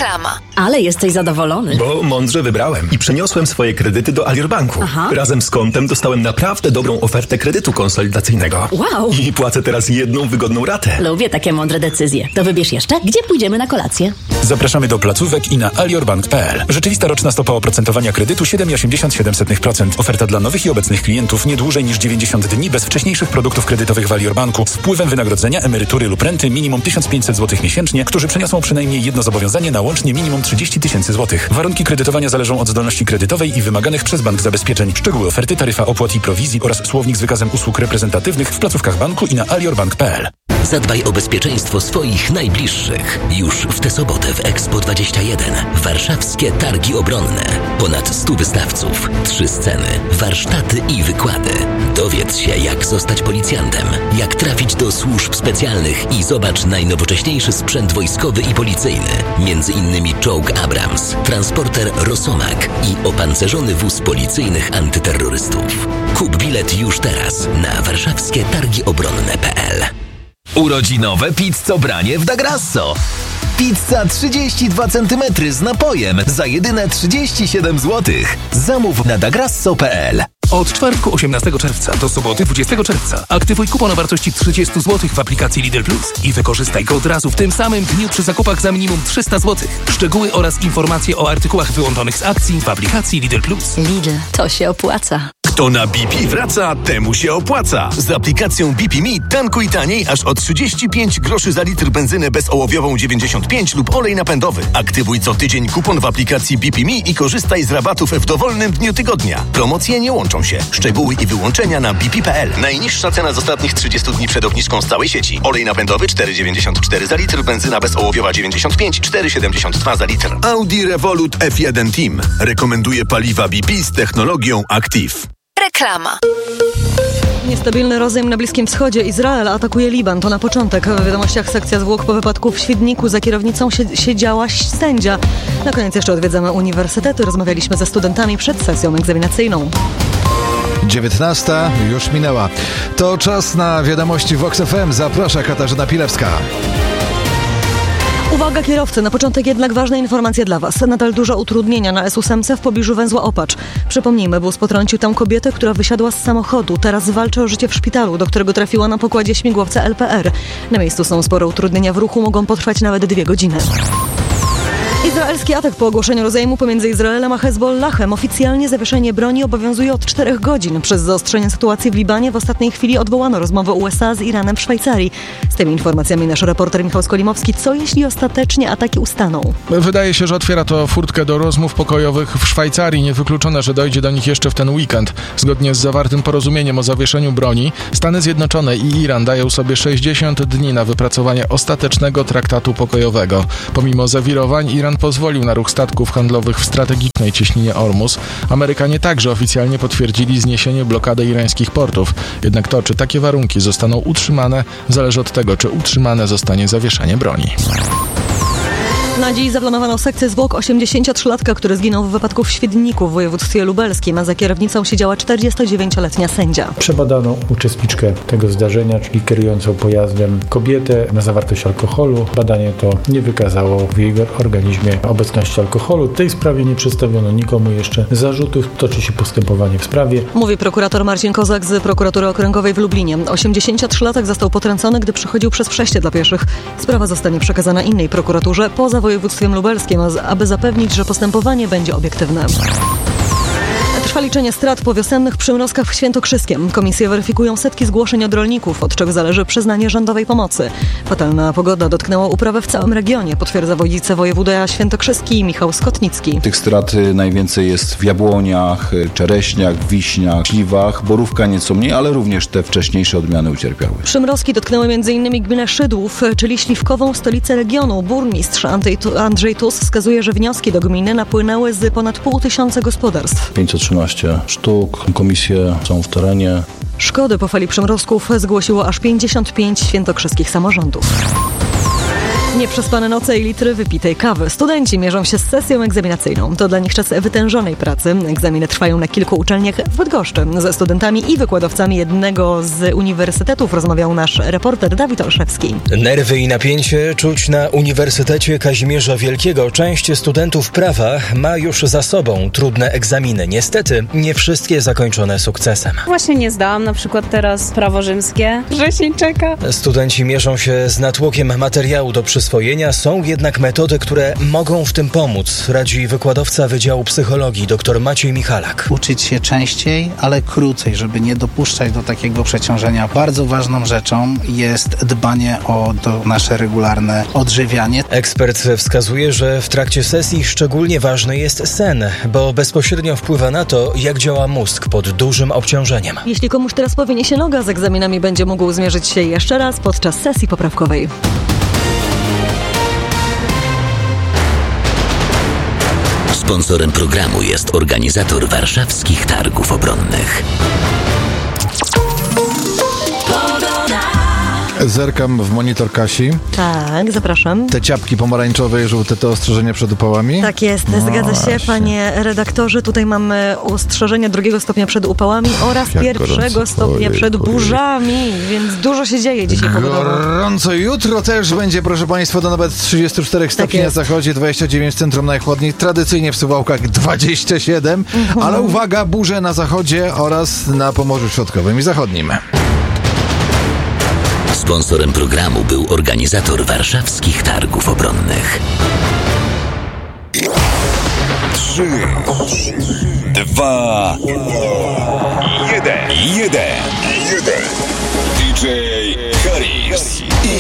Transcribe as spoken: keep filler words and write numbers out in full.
Reklama. Ale jesteś zadowolony. Bo mądrze wybrałem i przeniosłem swoje kredyty do Alior Banku. Aha. Razem z kontem dostałem naprawdę dobrą ofertę kredytu konsolidacyjnego. Wow. I płacę teraz jedną wygodną ratę. Lubię takie mądre decyzje. To wybierz jeszcze, gdzie pójdziemy na kolację. Zapraszamy do placówek i na aliorbank kropka p l. Rzeczywista roczna stopa oprocentowania kredytu siedem przecinek osiemdziesiąt siedem procent. Oferta dla nowych i obecnych klientów nie dłużej niż dziewięćdziesiąt dni bez wcześniejszych produktów kredytowych w Alior Banku z wpływem wynagrodzenia, emerytury lub renty minimum tysiąc pięćset złotych miesięcznie, którzy przeniosą przynajmniej jedno zobowiązanie na łącznie minimum trzydzieści tysięcy złotych. Warunki kredytowania zależą od zdolności kredytowej i wymaganych przez bank zabezpieczeń. Szczegóły oferty, taryfa opłat i prowizji oraz słownik z wykazem usług reprezentatywnych w placówkach banku i na aliorbank kropka p l. Zadbaj o bezpieczeństwo swoich najbliższych. Już w tę sobotę w Expo dwadzieścia jeden. Warszawskie Targi Obronne. Ponad stu wystawców, trzy sceny, warsztaty i wykłady. Dowiedz się, jak zostać policjantem, jak trafić do służb specjalnych i zobacz najnowocześniejszy sprzęt wojskowy i policyjny. Między innymi czołg Abrams, transporter Rosomak i opancerzony wóz policyjnych antyterrorystów. Kup bilet już teraz na warszawskie targi obronne kropka p l. Urodzinowe pizzobranie w Da Grasso. Pizza trzydzieści dwa centymetry z napojem za jedyne trzydzieści siedem złotych. Zamów na dagrasso kropka p l. Od czwartku osiemnastego czerwca do soboty dwudziestego czerwca aktywuj kupon o wartości trzydzieści złotych w aplikacji Lidl Plus i wykorzystaj go od razu w tym samym dniu przy zakupach za minimum trzysta złotych. Szczegóły oraz informacje o artykułach wyłączonych z akcji w aplikacji Lidl Plus. Lidl, to się opłaca. Kto na B P wraca, temu się opłaca. Z aplikacją B P Me tankuj taniej aż o trzydzieści pięć groszy za litr benzynę bezołowiową dziewięćdziesiąt pięć lub olej napędowy. Aktywuj co tydzień kupon w aplikacji B P Me i korzystaj z rabatów w dowolnym dniu tygodnia. Promocje nie łączą się. Szczegóły i wyłączenia na b p kropka p l. Najniższa cena z ostatnich trzydziestu dni przed obniżką z całej sieci. Olej napędowy cztery dziewięćdziesiąt cztery za litr, benzyna bezołowiowa dziewięćdziesiąt pięć, cztery siedemdziesiąt dwa za litr. Audi Revolut F jeden Team rekomenduje paliwa B P z technologią Active. Reklama. Niestabilny rozejm na Bliskim Wschodzie. Izrael atakuje Liban. To na początek. W wiadomościach sekcja zwłok po wypadku w Świdniku. Za kierownicą siedziała sędzia. Na koniec jeszcze odwiedzamy uniwersytety. Rozmawialiśmy ze studentami przed sesją egzaminacyjną. dziewiętnasta już minęła. To czas na wiadomości Vox F M. Zaprasza Katarzyna Pilewska. Uwaga kierowcy, na początek jednak ważne informacje dla Was. Nadal duże utrudnienia na S osiem w pobliżu węzła Opacz. Przypomnijmy, wóz potrącił tam kobietę, która wysiadła z samochodu. Teraz walczy o życie w szpitalu, do którego trafiła na pokładzie śmigłowca L P R. Na miejscu są spore utrudnienia w ruchu, mogą potrwać nawet dwie godziny. Izraelski atak po ogłoszeniu rozejmu pomiędzy Izraelem a Hezbollahem. Oficjalnie zawieszenie broni obowiązuje od czterech godzin. Przez zaostrzenie sytuacji w Libanie w ostatniej chwili odwołano rozmowę U S A z Iranem w Szwajcarii. Z tymi informacjami nasz reporter Michał Skolimowski. Co jeśli ostatecznie ataki ustaną? Wydaje się, że otwiera to furtkę do rozmów pokojowych w Szwajcarii. Niewykluczone, że dojdzie do nich jeszcze w ten weekend. Zgodnie z zawartym porozumieniem o zawieszeniu broni, Stany Zjednoczone i Iran dają sobie sześćdziesiąt dni na wypracowanie ostatecznego traktatu pokojowego. Pomimo zawirowań Iran pozwolił na ruch statków handlowych w strategicznej cieśninie Ormus. Amerykanie także oficjalnie potwierdzili zniesienie blokady irańskich portów. Jednak to, czy takie warunki zostaną utrzymane, zależy od tego, czy utrzymane zostanie zawieszenie broni. Na dziś zaplanowano sekcję zwłok osiemdziesięciotrzylatka, który zginął w wypadku w Świdniku w województwie lubelskim, a za kierownicą siedziała czterdziestodziewięcioletnia sędzia. Przebadano uczestniczkę tego zdarzenia, czyli kierującą pojazdem kobietę na zawartość alkoholu. Badanie to nie wykazało w jej organizmie obecności alkoholu. W tej sprawie nie przedstawiono nikomu jeszcze zarzutów. Toczy się postępowanie w sprawie. Mówi prokurator Marcin Kozak z prokuratury okręgowej w Lublinie. osiemdziesięciotrzylatek został potrącony, gdy przechodził przez przejście dla pieszych. Sprawa zostanie przekazana innej prokuraturze poza województwem lubelskim, aby zapewnić, że postępowanie będzie obiektywne. Trwa liczenie strat po wiosennych przymrozkach w Świętokrzyskiem. Komisje weryfikują setki zgłoszeń od rolników, od czego zależy przyznanie rządowej pomocy. Fatalna pogoda dotknęła uprawę w całym regionie, potwierdza wojewoda świętokrzyski Michał Skotnicki. Tych strat najwięcej jest w jabłoniach, czereśniach, wiśniach, śliwach, borówka nieco mniej, ale również te wcześniejsze odmiany ucierpiały. Przymrozki dotknęły m.in. gminę Szydłów, czyli śliwkową stolicę regionu. Burmistrz Andrzej Tus wskazuje, że wnioski do gminy napłynęły z ponad pół tysiąca gospodarstw. pięćset trzynaście sztuk. Komisje są w terenie. Szkody po fali przymrozków zgłosiło aż pięćdziesiąt pięć świętokrzyskich samorządów. Nieprzespane noce i litry wypitej kawy. Studenci mierzą się z sesją egzaminacyjną. To dla nich czas wytężonej pracy. Egzaminy trwają na kilku uczelniach w Bydgoszczy. Ze studentami i wykładowcami jednego z uniwersytetów rozmawiał nasz reporter Dawid Olszewski. Nerwy i napięcie czuć na Uniwersytecie Kazimierza Wielkiego. Część studentów prawa ma już za sobą trudne egzaminy. Niestety nie wszystkie zakończone sukcesem. Właśnie nie zdałam na przykład teraz prawo rzymskie. Wrzesień czeka. Studenci mierzą się z natłokiem materiału do przyswojenia. Są jednak metody, które mogą w tym pomóc, radzi wykładowca Wydziału Psychologii dr Maciej Michalak. Uczyć się częściej, ale krócej, żeby nie dopuszczać do takiego przeciążenia. Bardzo ważną rzeczą jest dbanie o to nasze regularne odżywianie. Ekspert wskazuje, że w trakcie sesji szczególnie ważny jest sen, bo bezpośrednio wpływa na to, jak działa mózg pod dużym obciążeniem. Jeśli komuś teraz powinie się noga, z egzaminami będzie mógł zmierzyć się jeszcze raz podczas sesji poprawkowej. Sponsorem programu jest organizator warszawskich targów obronnych. Zerkam w monitor Kasi. Tak, zapraszam. Te ciapki pomarańczowe i żółte to ostrzeżenie przed upałami? Tak jest, no zgadza się, właśnie. Panie redaktorze. Tutaj mamy ostrzeżenie drugiego stopnia przed upałami oraz Jak pierwszego gorąco. stopnia Ojej, przed ojej. burzami, więc dużo się dzieje dzisiaj pogodowo. Gorąco. Jutro też będzie, proszę Państwa, do nawet trzydziestu czterech stopni Tak na jest. zachodzie, dwadzieścia dziewięć w centrum najchłodniej, tradycyjnie w Suwałkach dwadzieścia siedem, Mhm. ale uwaga, burze na zachodzie oraz na Pomorzu Środkowym i Zachodnim. Sponsorem programu był organizator warszawskich targów obronnych. Trzy, dwa, jeden, jeden, jeden. D J Harris i